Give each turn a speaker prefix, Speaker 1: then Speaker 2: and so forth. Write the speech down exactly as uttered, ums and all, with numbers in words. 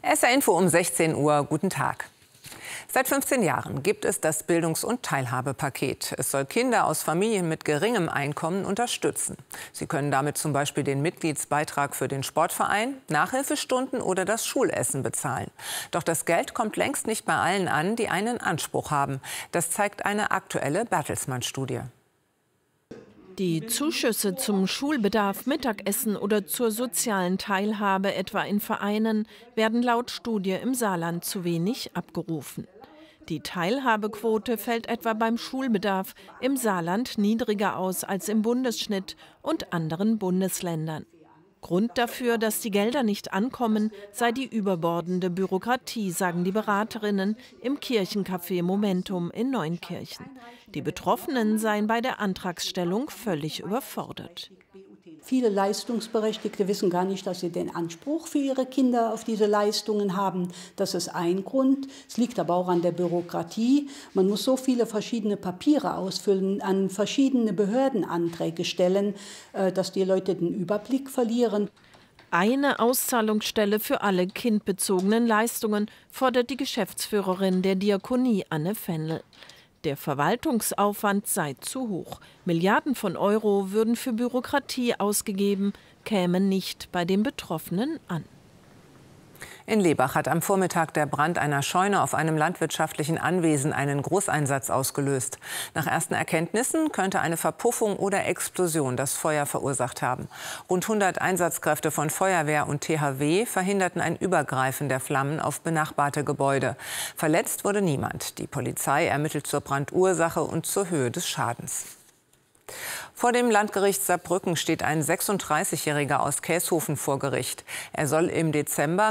Speaker 1: S R-Info um sechzehn Uhr. Guten Tag. Seit fünfzehn Jahren gibt es das Bildungs- und Teilhabepaket. Es soll Kinder aus Familien mit geringem Einkommen unterstützen. Sie können damit zum Beispiel den Mitgliedsbeitrag für den Sportverein, Nachhilfestunden oder das Schulessen bezahlen. Doch das Geld kommt längst nicht bei allen an, die einen Anspruch haben. Das zeigt eine aktuelle Bertelsmann-Studie.
Speaker 2: Die Zuschüsse zum Schulbedarf, Mittagessen oder zur sozialen Teilhabe, etwa in Vereinen, werden laut Studie im Saarland zu wenig abgerufen. Die Teilhabequote fällt etwa beim Schulbedarf im Saarland niedriger aus als im Bundesschnitt und anderen Bundesländern. Grund dafür, dass die Gelder nicht ankommen, sei die überbordende Bürokratie, sagen die Beraterinnen im Kirchencafé Momentum in Neunkirchen. Die Betroffenen seien bei der Antragsstellung völlig überfordert.
Speaker 3: Viele Leistungsberechtigte wissen gar nicht, dass sie den Anspruch für ihre Kinder auf diese Leistungen haben. Das ist ein Grund. Es liegt aber auch an der Bürokratie. Man muss so viele verschiedene Papiere ausfüllen, an verschiedene Behördenanträge stellen, dass die Leute den Überblick verlieren.
Speaker 2: Eine Auszahlungsstelle für alle kindbezogenen Leistungen fordert die Geschäftsführerin der Diakonie, Anne Fennel. Der Verwaltungsaufwand sei zu hoch. Milliarden von Euro würden für Bürokratie ausgegeben, kämen nicht bei den Betroffenen an.
Speaker 1: In Lebach hat am Vormittag der Brand einer Scheune auf einem landwirtschaftlichen Anwesen einen Großeinsatz ausgelöst. Nach ersten Erkenntnissen könnte eine Verpuffung oder Explosion das Feuer verursacht haben. Rund hundert Einsatzkräfte von Feuerwehr und T H W verhinderten ein Übergreifen der Flammen auf benachbarte Gebäude. Verletzt wurde niemand. Die Polizei ermittelt zur Brandursache und zur Höhe des Schadens. Vor dem Landgericht Saarbrücken steht ein sechsunddreißigjähriger aus Käshofen vor Gericht. Er soll im Dezember